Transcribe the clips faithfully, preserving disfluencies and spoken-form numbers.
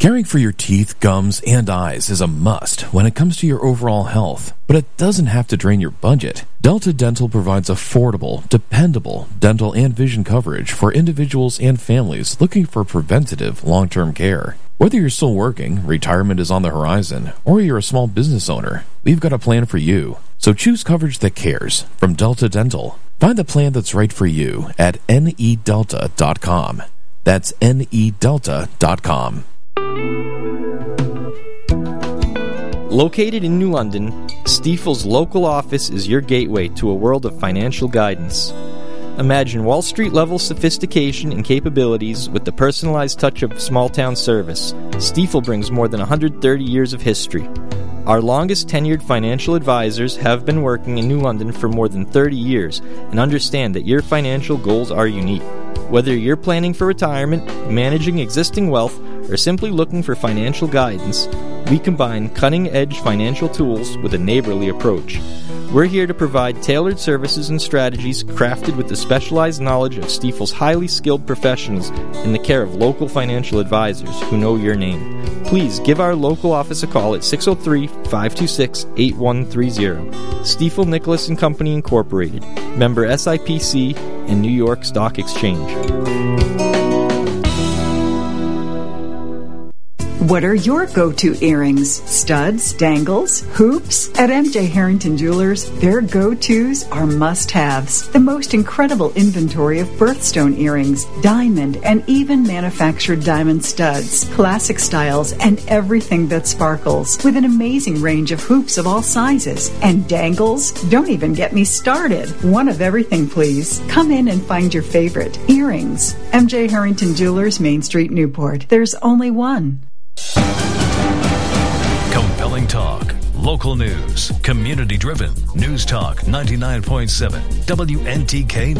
Caring for your teeth, gums, and eyes is a must when it comes to your overall health, but it doesn't have to drain your budget. Delta Dental provides affordable, dependable dental and vision coverage for individuals and families looking for preventative, long-term care. Whether you're still working, retirement is on the horizon, or you're a small business owner, we've got a plan for you. So choose coverage that cares from Delta Dental. Find the plan that's right for you at N E delta dot com. That's N E delta dot com. Located in New London, Stifel's local office is your gateway to a world of financial guidance. Imagine Wall Street-level sophistication and capabilities with the personalized touch of small-town service. Stifel brings more than one hundred thirty years of history. Our longest tenured financial advisors have been working in New London for more than thirty years and understand that your financial goals are unique. Whether you're planning for retirement, managing existing wealth, or simply looking for financial guidance, we combine cutting-edge financial tools with a neighborly approach. We're here to provide tailored services and strategies crafted with the specialized knowledge of Stifel's highly skilled professionals in the care of local financial advisors who know your name. Please give our local office a call at six oh three, five two six, eight one three zero. Stiefel Nicholas and Company Incorporated, member S I P C and New York Stock Exchange. What are your go-to earrings? Studs, dangles, hoops? At M J Harrington Jewelers, their go-tos are must-haves. The most incredible inventory of birthstone earrings, diamond, and even manufactured diamond studs, classic styles, and everything that sparkles, with an amazing range of hoops of all sizes. And dangles? Don't even get me started. One of everything, please. Come in and find your favorite. Earrings. M J Harrington Jewelers, Main Street, Newport. There's only one. Compelling talk, local news, community-driven. News Talk ninety-nine point seven W N T K.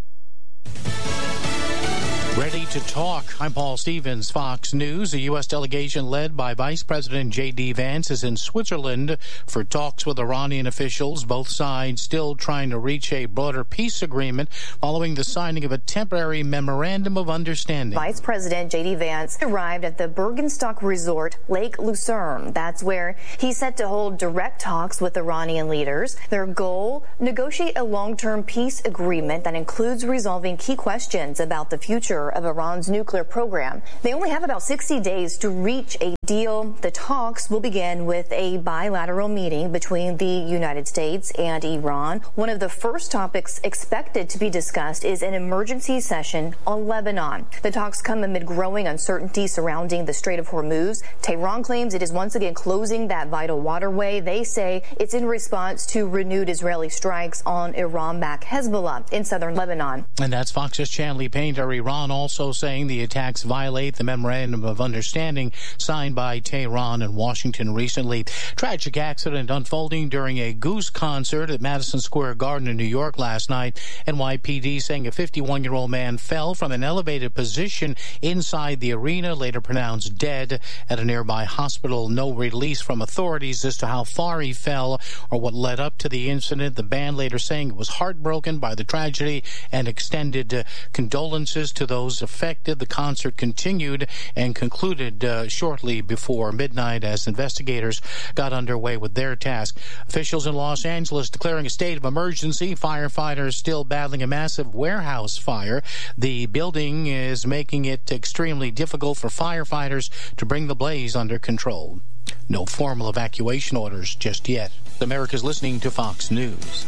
Ready to talk. I'm Paul Stevens, Fox News. A U S delegation led by Vice President J D Vance is in Switzerland for talks with Iranian officials. Both sides still trying to reach a broader peace agreement following the signing of a temporary memorandum of understanding. Vice President J D Vance arrived at the Bergenstock Resort, Lake Lucerne. That's where he's set to hold direct talks with Iranian leaders. Their goal, negotiate a long-term peace agreement that includes resolving key questions about the future of Iran's nuclear program. They only have about sixty days to reach a deal. The talks will begin with a bilateral meeting between the United States and Iran. One of the first topics expected to be discussed is an emergency session on Lebanon. The talks come amid growing uncertainty surrounding the Strait of Hormuz. Tehran claims it is once again closing that vital waterway. They say it's in response to renewed Israeli strikes on Iran-backed Hezbollah in southern Lebanon. And that's Fox's Chanley Painter. Iran also saying the attacks violate the memorandum of understanding signed by Tehran and Washington recently. Tragic accident unfolding during a Goose concert at Madison Square Garden in New York last night. N Y P D saying a fifty-one-year-old man fell from an elevated position inside the arena, later pronounced dead at a nearby hospital. No release from authorities as to how far he fell or what led up to the incident. The band later saying it was heartbroken by the tragedy and extended uh, condolences to those affected. The concert continued and concluded uh, shortly before midnight as investigators got underway with their task. Officials in Los Angeles declaring a state of emergency. Firefighters still battling a massive warehouse fire. The building is making it extremely difficult for firefighters to bring the blaze under control. No formal evacuation orders just yet. America's listening to Fox News.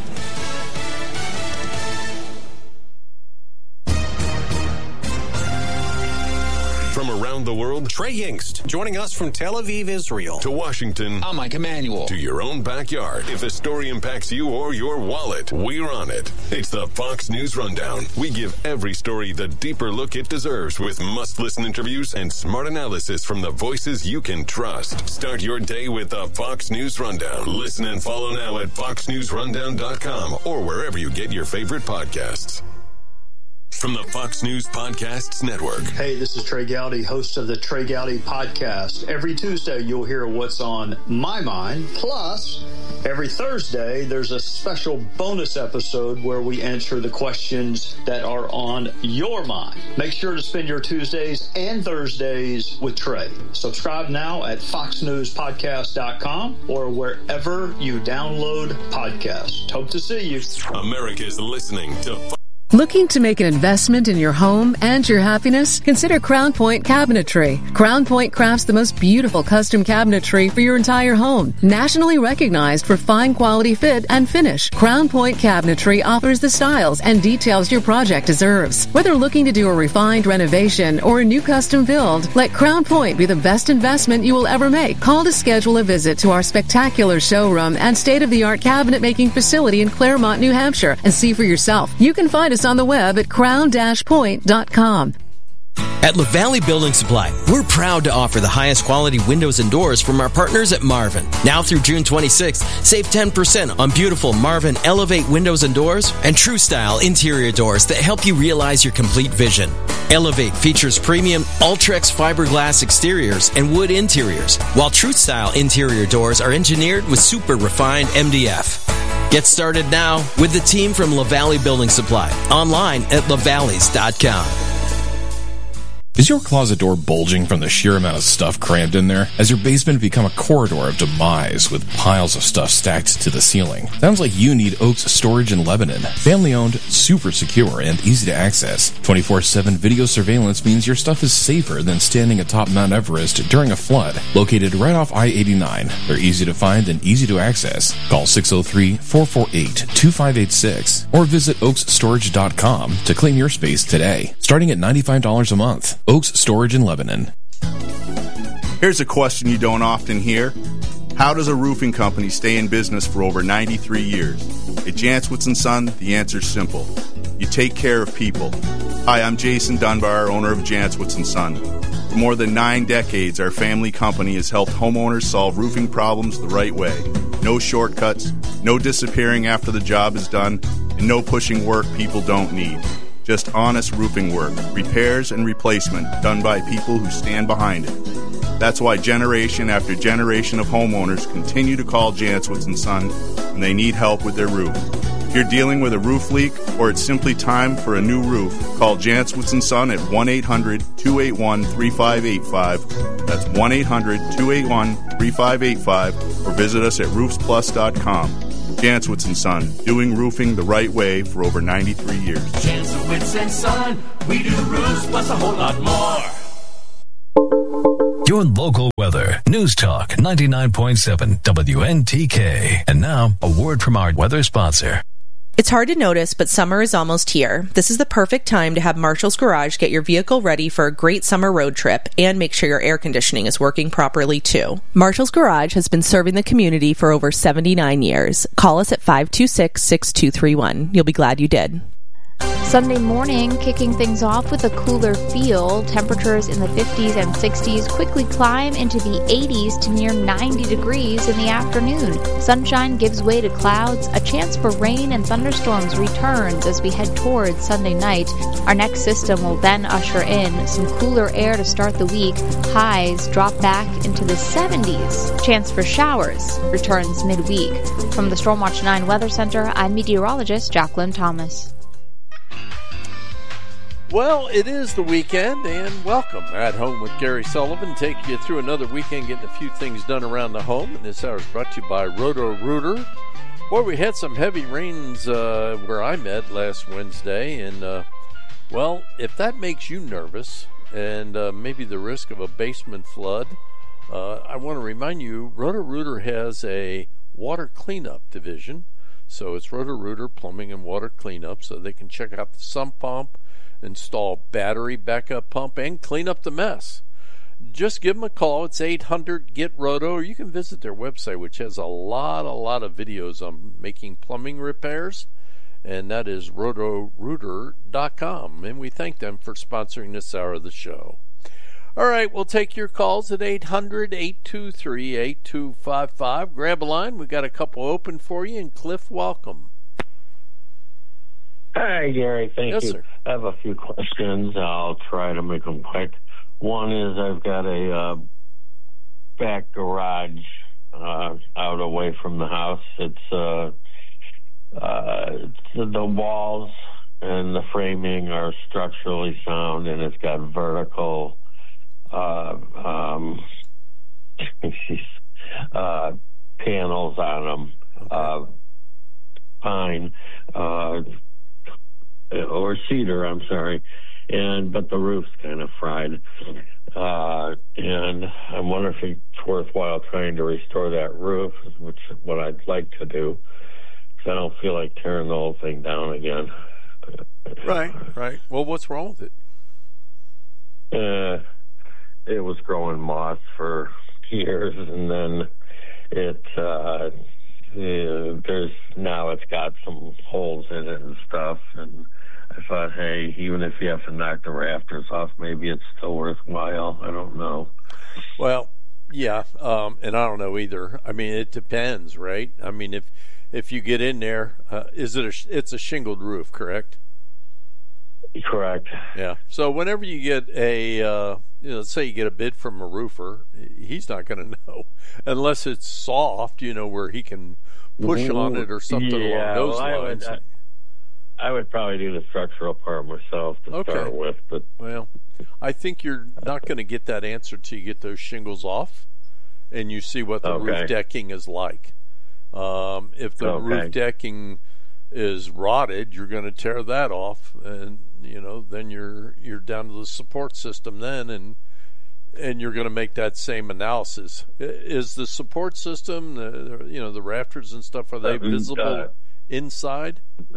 From around the world, Trey Yingst, joining us from Tel Aviv, Israel. To Washington, I'm Mike Emanuel. To your own backyard. If the story impacts you or your wallet, we're on it. It's the Fox News Rundown. We give every story the deeper look it deserves with must-listen interviews and smart analysis from the voices you can trust. Start your day with the Fox News Rundown. Listen and follow now at fox news rundown dot com or wherever you get your favorite podcasts. from the Fox News Podcasts Network. Hey, this is Trey Gowdy, host of the Trey Gowdy Podcast. Every Tuesday, you'll hear what's on my mind. Plus, every Thursday, there's a special bonus episode where we answer the questions that are on your mind. Make sure to spend your Tuesdays and Thursdays with Trey. Subscribe now at fox news podcast dot com or wherever you download podcasts. Hope to see you. America's listening to Fox. Looking to make an investment in your home and your happiness? Consider Crown Point Cabinetry. Crown Point crafts the most beautiful custom cabinetry for your entire home. Nationally recognized for fine quality fit and finish, Crown Point Cabinetry offers the styles and details your project deserves. Whether looking to do a refined renovation or a new custom build, let Crown Point be the best investment you will ever make. Call to schedule a visit to our spectacular showroom and state-of-the-art cabinet making facility in Claremont, New Hampshire, and see for yourself. You can find us on the web at crown dash point dot com. At LaValley Building Supply, we're proud to offer the highest quality windows and doors from our partners at Marvin. Now through June twenty-sixth, save ten percent on beautiful Marvin Elevate windows and doors and True Style interior doors that help you realize your complete vision. Elevate features premium Ultrex fiberglass exteriors and wood interiors, while True Style interior doors are engineered with super refined M D F. Get started now with the team from LaValley Building Supply. Online at lavalleys dot com. Is your closet door bulging from the sheer amount of stuff crammed in there? Has your basement become a corridor of demise with piles of stuff stacked to the ceiling? Sounds like you need Oaks Storage in Lebanon. Family-owned, super secure, and easy to access. twenty-four seven video surveillance means your stuff is safer than standing atop Mount Everest during a flood. Located right off I eighty-nine, they're easy to find and easy to access. Call six oh three, four four eight, two five eight six or visit oaks storage dot com to claim your space today. Starting at ninety-five dollars a month. Oaks Storage in Lebanon. Here's a question you don't often hear. How does a roofing company stay in business for over ninety-three years? At Jantzwitz and Son, the answer's simple. You take care of people. Hi, I'm Jason Dunbar, owner of Jantzwitz and Son. For more than nine decades, our family company has helped homeowners solve roofing problems the right way. No shortcuts, no disappearing after the job is done, and no pushing work people don't need. Just honest roofing work, repairs and replacement done by people who stand behind it. That's why generation after generation of homeowners continue to call Jantzwitz and Son when they need help with their roof. If you're dealing with a roof leak or it's simply time for a new roof, call Jantzwitz and Son at one eight hundred, two eight one, three five eight five. That's one eight hundred, two eight one, three five eight five or visit us at roofs plus dot com. Jantzwitz and Son, doing roofing the right way for over ninety-three years. Jantzwitz and Son, we do roofs plus a whole lot more. Your local weather. News Talk ninety-nine point seven W N T K. And now, a word from our weather sponsor. It's hard to notice, but summer is almost here. This is the perfect time to have Marshall's Garage get your vehicle ready for a great summer road trip and make sure your air conditioning is working properly, too. Marshall's Garage has been serving the community for over seventy-nine years. Call us at five two six, six two three one. You'll be glad you did. Sunday morning, kicking things off with a cooler feel. Temperatures in the fifties and sixties quickly climb into the eighties to near ninety degrees in the afternoon. Sunshine gives way to clouds. A chance for rain and thunderstorms returns as we head towards Sunday night. Our next system will then usher in some cooler air to start the week. Highs drop back into the seventies. Chance for showers returns midweek. From the Stormwatch nine Weather Center, I'm meteorologist Jacqueline Thomas. Well, it is the weekend, and welcome. At Home with Gary Sullivan, taking you through another weekend, getting a few things done around the home. And this hour is brought to you by Roto-Rooter. Boy, we had some heavy rains uh, where I'm at last Wednesday, and, uh, well, if that makes you nervous, and uh, maybe the risk of a basement flood, uh, I want to remind you, Roto-Rooter has a water cleanup division. So it's Roto-Rooter Plumbing and Water Cleanup, so they can check out the sump pump, install battery backup pump, and clean up the mess. Just give them a call. It's eight hundred, get roto, or you can visit their website, which has a lot, a lot of videos on making plumbing repairs, and that is roto rooter dot com. And we thank them for sponsoring this hour of the show. All right, we'll take your calls at eight hundred, eight two three, eight two five five. Grab a line. We've got a couple open for you, and Cliff, welcome. Hi, Gary. Thank yes, you. Sir. I have a few questions. I'll try to make them quick. One is I've got a uh, back garage uh, out away from the house. It's, uh, uh, it's the walls and the framing are structurally sound, and it's got vertical uh, um, uh, panels on them. Okay. Uh, pine. Uh, or cedar, I'm sorry, and but the roof's kind of fried, uh, and I'm wondering if it's worthwhile trying to restore that roof, which is what I'd like to do, because I don't feel like tearing the whole thing down again. Right, right. Well, what's wrong with it? Uh, it was growing moss for years, and then it. Uh, Uh, there's now it's got some holes in it and stuff, and I thought, hey, even if you have to knock the rafters off, maybe it's still worthwhile. I don't know. Well, yeah, um, and I don't know either. I mean, it depends, right? I mean, if if you get in there, uh, is it a, it's a shingled roof, correct? Correct. Yeah. So whenever you get a, uh, you know, let's say you get a bid from a roofer, he's not going to know unless it's soft, you know, where he can push mm-hmm. on it or something yeah, along those well, lines. I would, I, I would probably do the structural part myself to okay. start with. But well, I think you're not going to get that answer till you get those shingles off and you see what the okay. roof decking is like. Um, if the okay. roof decking is rotted, you're going to tear that off, and you know then you're you're down to the support system then, and and you're going to make that same analysis. Is the support system, the, you know, the rafters and stuff, are they visible uh, inside?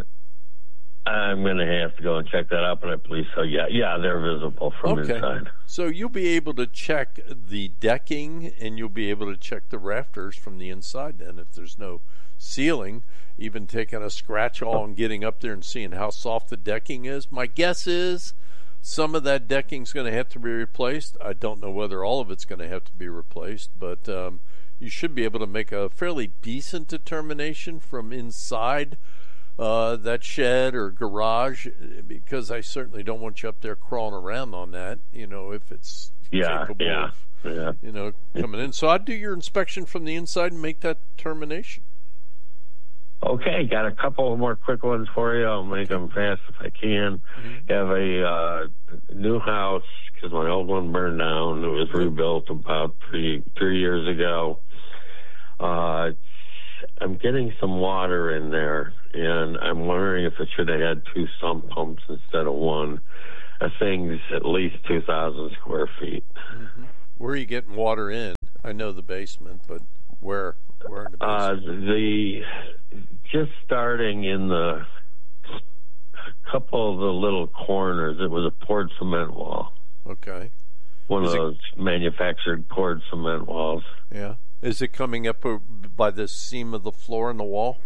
I'm going to have to go and check that out, but I believe so. Yeah, yeah, they're visible from okay. inside. So you'll be able to check the decking, and you'll be able to check the rafters from the inside. Then, if there's no ceiling, even taking a scratch all and getting up there and seeing how soft the decking is. My guess is some of that decking's going to have to be replaced. I don't know whether all of it's going to have to be replaced, but um, you should be able to make a fairly decent determination from inside uh, that shed or garage, because I certainly don't want you up there crawling around on that, you know, if it's yeah, capable yeah, of, yeah. you know, coming in. So I'd do your inspection from the inside and make that determination. Okay, got a couple more quick ones for you. I'll make them fast if I can. Mm-hmm. Have a uh, new house, because my old one burned down. It was rebuilt about three three years ago. Uh, I'm getting some water in there, and I'm wondering if it should have had two sump pumps instead of one. The thing's at least two thousand square feet. Mm-hmm. Where are you getting water in? I know the basement, but where? Where in the basement? Uh, the just starting in the couple of the little corners. It was a poured cement wall. Okay. One Is of it, those manufactured poured cement walls. Yeah. Is it coming up by the seam of the floor in the wall?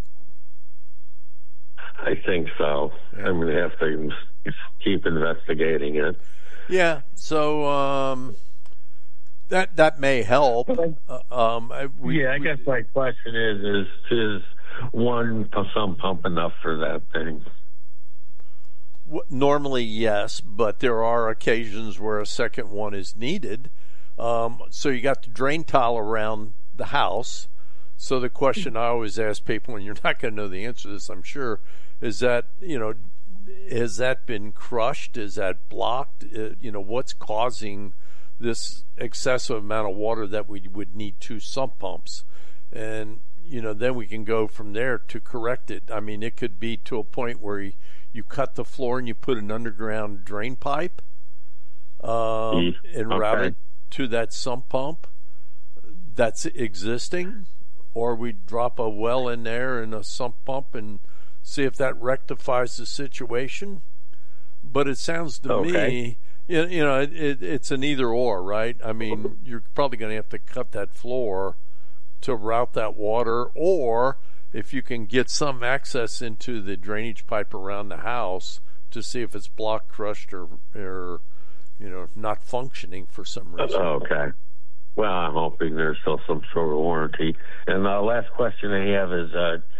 I think so. Yeah. I'm going to have to keep investigating it. Yeah. So um, that that may help. Uh, um, I, we, yeah, I we, guess my question is: is is one sump pump enough for that thing? Normally, yes, but there are occasions where a second one is needed. Um, so you got the drain tile around the house. So the question I always ask people, and you're not going to know the answer to this, I'm sure, is that, you know, has that been crushed? Is that blocked? Uh, you know, what's causing this excessive amount of water that we would need two sump pumps? And, you know, then we can go from there to correct it. I mean, it could be to a point where you, you cut the floor and you put an underground drain pipe um, mm, and okay. route it to that sump pump that's existing, or we drop a well in there and a sump pump and see if that rectifies the situation. But it sounds to okay. me, you, you know, it, it, it's an either or, right? I mean, you're probably going to have to cut that floor to route that water, or if you can get some access into the drainage pipe around the house to see if it's blocked, crushed, or, or you know, not functioning for some reason. Okay. Well, I'm hoping there's still some sort of warranty. And the last question I have is, uh,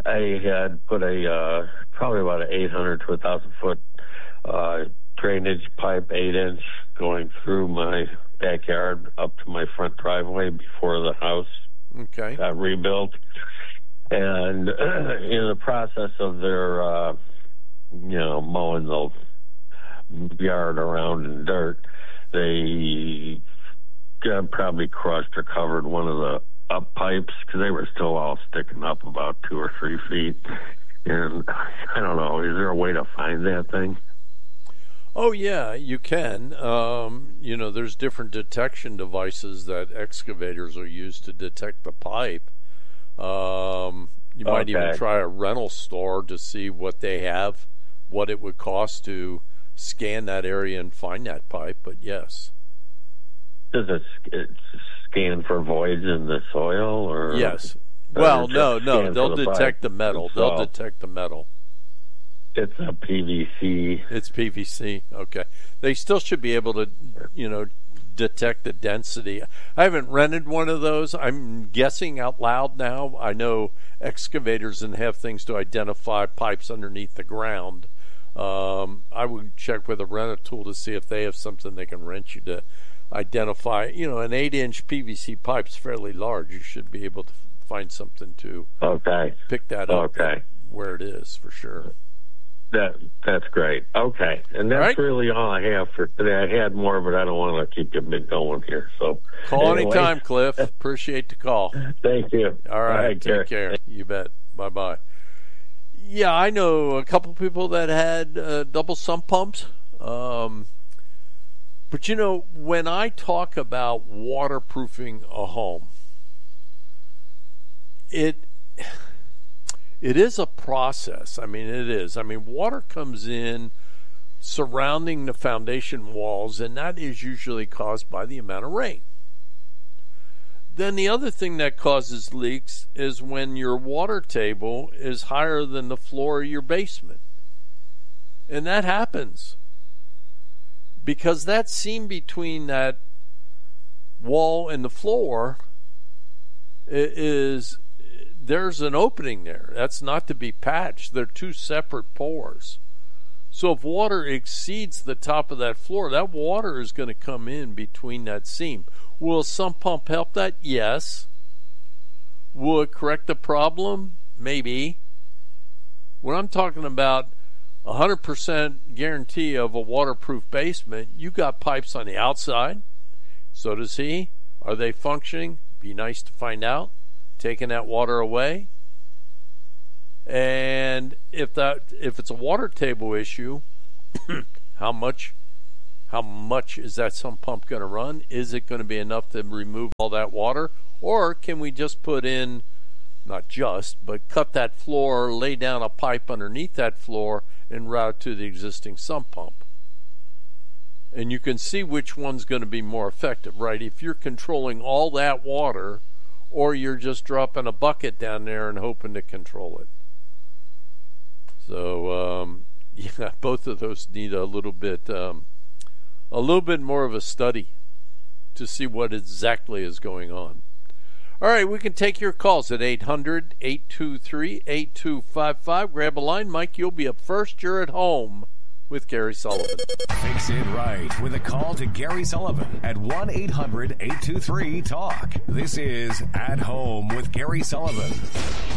I had put a uh, probably about an eight hundred to one thousand foot uh, drainage pipe, eight inch, going through my backyard up to my front driveway before the house okay. got rebuilt. And uh, in the process of their, uh, you know, mowing the yard around in dirt, they uh, probably crushed or covered one of the up pipes because they were still all sticking up about two or three feet. And I don't know, is there a way to find that thing? Oh, yeah, you can. Um, you know, there's different detection devices that excavators will use to detect the pipe. Um, you might okay. even try a rental store to see what they have, what it would cost to scan that area and find that pipe, but yes. Does it, it scan for voids in the soil? Or yes. Well, no, no, they'll the detect the metal. They'll detect the metal. It's a P V C. It's P V C. Okay. They still should be able to, you know, detect the density. I haven't rented one of those. I'm guessing out loud now. I know excavators and have things to identify pipes underneath the ground. Um, I would check with a renter tool to see if they have something they can rent you to identify. You know, an eight-inch P V C pipe's fairly large. You should be able to find something to okay. pick that up okay. where it is for sure. That that's great. Okay, and that's right. really all I have for today. I had more, but I don't want to keep you going here. So call anyway. anytime, Cliff. Appreciate the call. Thank you. All right, all right take care. care. You bet. Bye bye. Yeah, I know a couple people that had uh, double sump pumps. Um, but you know, when I talk about waterproofing a home, it. It is a process. I mean, it is. I mean, water comes in surrounding the foundation walls, and that is usually caused by the amount of rain. Then the other thing that causes leaks is when your water table is higher than the floor of your basement. And that happens because that seam between that wall and the floor is... there's an opening there. That's not to be patched. They're two separate pores. So if water exceeds the top of that floor, that water is going to come in between that seam. Will a sump pump help that? Yes. Will it correct the problem? Maybe. When I'm talking about one hundred percent guarantee of a waterproof basement, you got pipes on the outside. So does he. Are they functioning? Be nice to find out. Taking that water away. And if that if it's a water table issue, how much how much is that sump pump going to run? Is it going to be enough to remove all that water, or can we just put in, not just, but cut that floor, lay down a pipe underneath that floor and route to the existing sump pump? And you can see which one's going to be more effective, right? If you're controlling all that water, or you're just dropping a bucket down there and hoping to control it. So, um, yeah, both of those need a little bit, um, a little bit more of a study to see what exactly is going on. All right, we can take your calls at eight hundred, eight two three, eight two five five. Grab a line. Mike, you'll be up first. You're at home with Gary Sullivan. Fix it right with a call to Gary Sullivan at one eight hundred, eight two three, talk. This is At Home with Gary Sullivan.